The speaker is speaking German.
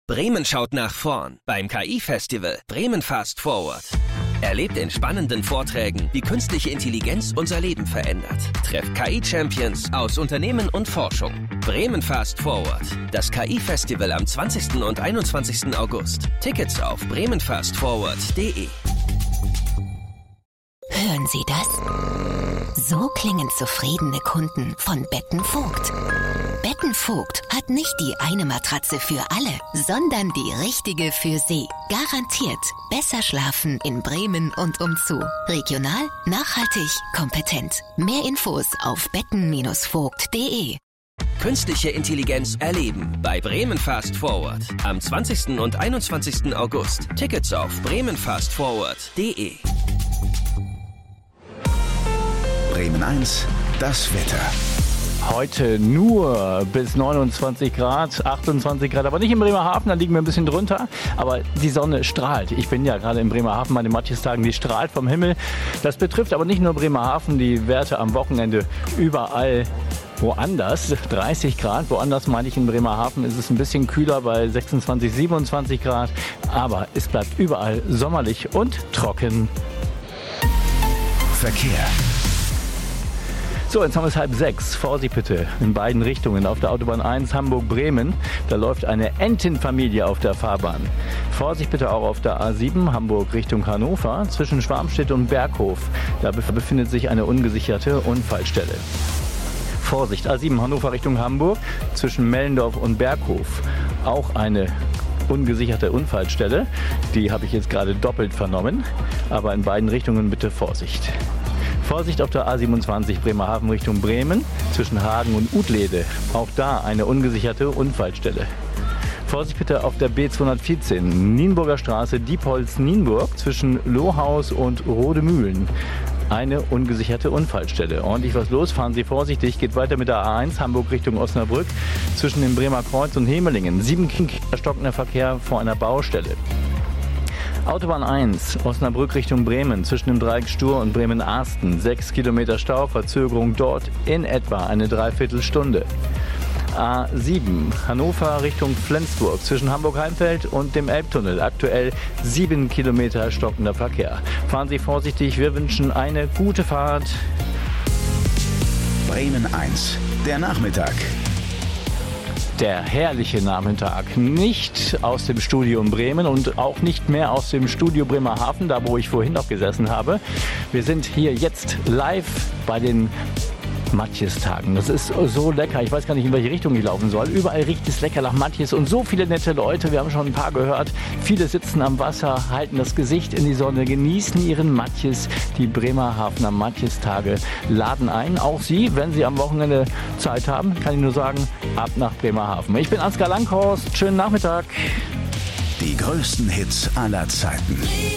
Bremen schaut nach vorn beim KI-Festival Bremen Fast Forward. Erlebt in spannenden Vorträgen, wie künstliche Intelligenz unser Leben verändert. Trefft KI-Champions aus Unternehmen und Forschung. Bremen Fast Forward. Das KI-Festival am 20. und 21. August. Tickets auf bremenfastforward.de. Hören Sie das? So klingen zufriedene Kunden von Bettenvogt. Bettenvogt hat nicht die eine Matratze für alle, sondern die richtige für Sie. Garantiert besser schlafen in Bremen und umzu. Regional, nachhaltig, kompetent. Mehr Infos auf betten-vogt.de. Künstliche Intelligenz erleben bei Bremen Fast Forward. Am 20. und 21. August. Tickets auf bremenfastforward.de. Bremen 1, das Wetter. Heute nur bis 29 Grad, 28 Grad, aber nicht in Bremerhaven, da liegen wir ein bisschen drunter. Aber die Sonne strahlt. Ich bin ja gerade in Bremerhaven bei den Matjestagen, die strahlt vom Himmel. Das betrifft aber nicht nur Bremerhaven, die Werte am Wochenende überall woanders. 30 Grad, woanders meine ich in Bremerhaven, ist es ein bisschen kühler bei 26, 27 Grad. Aber es bleibt überall sommerlich und trocken. Verkehr. So, jetzt haben wir es 5:30. Vorsicht bitte in beiden Richtungen. Auf der Autobahn 1 Hamburg-Bremen, da läuft eine Entenfamilie auf der Fahrbahn. Vorsicht bitte auch auf der A7 Hamburg Richtung Hannover zwischen Schwarmstedt und Berghof. Da befindet sich eine ungesicherte Unfallstelle. Vorsicht, A7 Hannover Richtung Hamburg zwischen Mellendorf und Berghof. Auch eine ungesicherte Unfallstelle. Die habe ich jetzt gerade doppelt vernommen. Aber in beiden Richtungen bitte Vorsicht. Vorsicht auf der A27 Bremerhaven Richtung Bremen zwischen Hagen und Utlede. Auch da eine ungesicherte Unfallstelle. Vorsicht bitte auf der B214 Nienburger Straße Diepholz-Nienburg zwischen Lohaus und Rodemühlen. Eine ungesicherte Unfallstelle. Ordentlich was los, fahren Sie vorsichtig. Geht weiter mit der A1 Hamburg Richtung Osnabrück zwischen dem Bremer Kreuz und Hemelingen. 7 Kilometer stockender Verkehr vor einer Baustelle. Autobahn 1, Osnabrück Richtung Bremen, zwischen dem Dreieck Stur und Bremen-Arsten. 6 Kilometer Stau, Verzögerung dort in etwa eine Dreiviertelstunde. A7, Hannover Richtung Flensburg, zwischen Hamburg-Heimfeld und dem Elbtunnel. Aktuell 7 Kilometer stockender Verkehr. Fahren Sie vorsichtig, wir wünschen eine gute Fahrt. Bremen 1, der Nachmittag. Der herrliche Nachmittag, nicht aus dem Studio in Bremen und auch nicht mehr aus dem Studio Bremerhaven, da wo ich vorhin noch gesessen habe. Wir sind hier jetzt live bei den Matjestagen. Das ist so lecker. Ich weiß gar nicht, in welche Richtung ich laufen soll. Überall riecht es lecker nach Matjes und so viele nette Leute. Wir haben schon ein paar gehört. Viele sitzen am Wasser, halten das Gesicht in die Sonne, genießen ihren Matjes. Die Bremerhavener Matjestage laden ein. Auch Sie, wenn Sie am Wochenende Zeit haben, kann ich nur sagen, ab nach Bremerhaven. Ich bin Ansgar Langhorst. Schönen Nachmittag. Die größten Hits aller Zeiten.